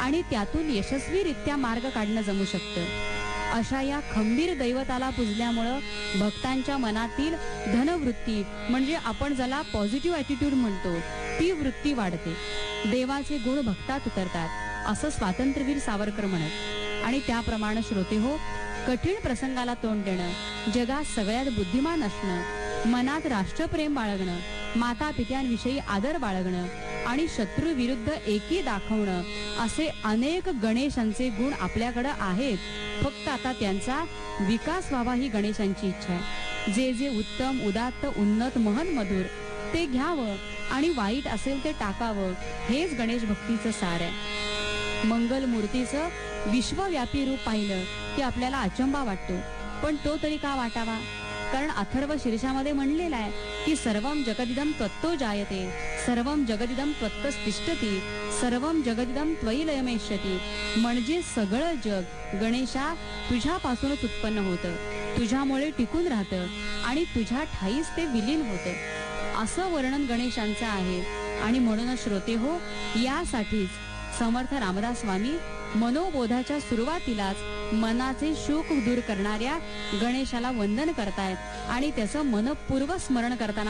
आणि त्यातून यशस्वीरित्या मार्ग काढणं जमू शकतं. अशा या खंबीर दैवताला पुजल्यामुळं भक्तांच्या मनातील धनवृत्ती म्हणजे आपण ज्याला पॉझिटिव्ह ॲटिट्यूड म्हणतो ती वृत्ती वाढते. देवाचे गुण भक्तात उतरतात असं स्वातंत्र्यवीर सावरकर म्हणत. आणि त्याप्रमाणे श्रोते हो, कठीण प्रसंगाला तोंड देणं, जगात सगळ्यात बुद्धिमान असणं, मनात राष्ट्रप्रेम बाळगणं, माता पित्यांविषयी आदर बाळगणं आणि शत्रू विरुद्ध एकी दाखवणं असे अनेक गणेशांचे गुण आपल्याकडे आहेत. फक्त आता त्यांचा विकास व्हावा ही गणेशांची इच्छा आहे. जे जे उत्तम, उदात्त, उन्नत, महन, मधुर ते घ्यावं आणि वाईट असेल ते टाकावं, हेच गणेश भक्तीचं सार आहे. मंगल मूर्तीचं विश्वव्यापी रूप पाहिलं की आपल्याला अचंबा वाटतो, पण तो तरी का वाटावा? कारण अथर्व शीर्षामध्ये म्हणलेलं आहे की सर्वम जगदिदम त्वत्तो जायते, सर्वम जगदिदम त्वत्तच तिष्ठती, सर्वम जगदिदम त्वयि लयमेष्यति. म्हणजे सगळं जग गणेशा तुझ्यापासूनच उत्पन्न होतं, तुझ्यामुळे टिकून राहतं आणि तुझ्या ठाईच ते विलीन होतं, असं वर्णन गणेशांचं आहे. आणि म्हणूनच श्रोते हो, यासाठीच समर्थ रामदास स्वामी मनोबोधाच्या सुरुवातीलाच मनाचे शोक दूर करणाऱ्या गणेशाला वंदन करतायत आणि त्याचं मनपूर्वक स्मरण करताना